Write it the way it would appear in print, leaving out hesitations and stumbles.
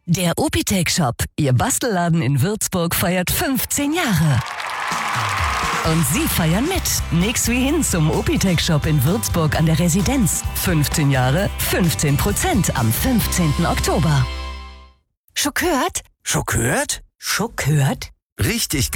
Der Opitech Shop, Ihr Bastelladen in Würzburg, feiert 15 Jahre. Und Sie feiern mit. Nix wie hin zum Opitech Shop in Würzburg an der Residenz. 15 Jahre, 15% am 15. Oktober. Schockiert? Schockiert? Schockiert? Richtig